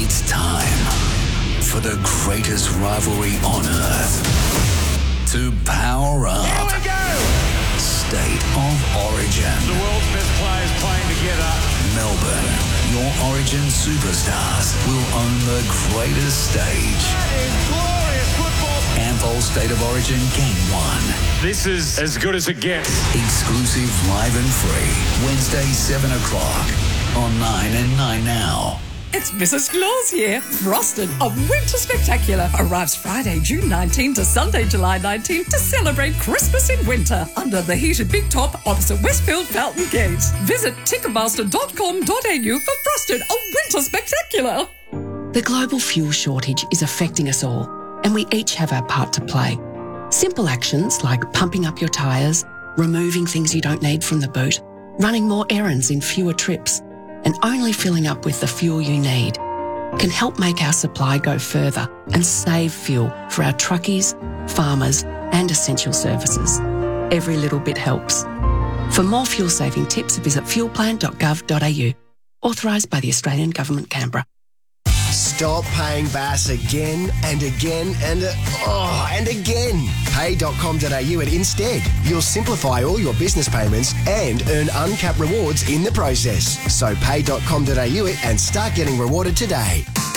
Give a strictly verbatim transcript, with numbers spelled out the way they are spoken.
It's time for the greatest rivalry on earth to power up. Here we go! State of Origin. The world's best players playing together. Melbourne, your Origin superstars will own the greatest stage. That is glorious football. Ampol State of Origin Game one. This is as good as it gets. Exclusive, live and free. Wednesday, seven o'clock on nine and nine Now. It's Missus Claus here. Frosted, a winter spectacular, arrives Friday, June nineteenth to Sunday, July nineteenth to celebrate Christmas in winter under the heated big top opposite Westfield Fountain Gate. Visit ticketmaster dot com dot a u for Frosted, a winter spectacular. The global fuel shortage is affecting us all, and we each have our part to play. Simple actions like pumping up your tyres, removing things you don't need from the boot, running more errands in fewer trips, and only filling up with the fuel you need can help make our supply go further and save fuel for our truckies, farmers and essential services. Every little bit helps. For more fuel-saving tips, visit fuel plan dot gov dot a u. Authorised by the Australian Government, Canberra. Stop paying Bass again and again and uh, oh, and again. pay dot com dot a u and instead, you'll simplify all your business payments and earn uncapped rewards in the process. So pay dot com dot a u and start getting rewarded today.